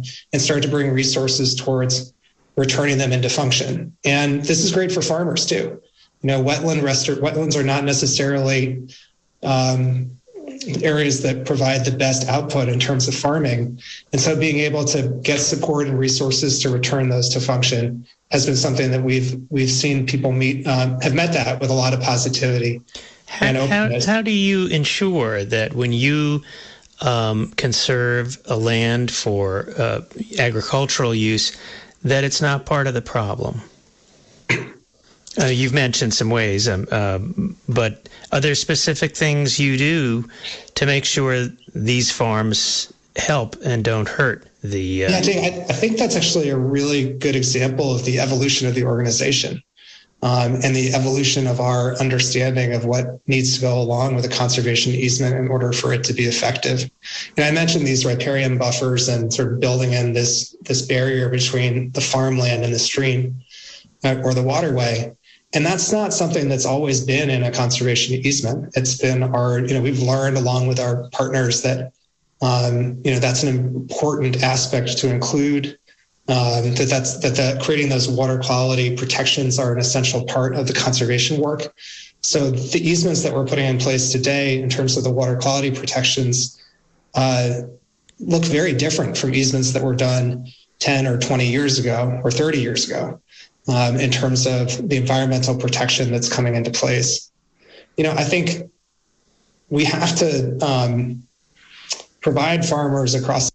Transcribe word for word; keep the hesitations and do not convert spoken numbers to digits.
and start to bring resources towards returning them into function. And this is great for farmers too. You know, wetland restor- wetlands are not necessarily um, areas that provide the best output in terms of farming. And so being able to get support and resources to return those to function has been something that we've we've seen people meet um, have met that with a lot of positivity. How, and how, how do you ensure that when you um, conserve a land for uh, agricultural use, that it's not part of the problem? Uh, you've mentioned some ways, um, uh, but are there specific things you do to make sure these farms help and don't hurt the... Uh... Yeah, I think, I, I think that's actually a really good example of the evolution of the organization um, and the evolution of our understanding of what needs to go along with a conservation easement in order for it to be effective. And I mentioned these riparian buffers and sort of building in this, this barrier between the farmland and the stream uh, or the waterway. And that's not something that's always been in a conservation easement. It's been our, you know, we've learned along with our partners that, um, you know, that's an important aspect to include, um, that that's, that the, creating those water quality protections are an essential part of the conservation work. So the easements that we're putting in place today in terms of the water quality protections uh, look very different from easements that were done ten or twenty years ago or thirty years ago. Um, in terms of the environmental protection that's coming into place. You know, I think we have to um, provide farmers across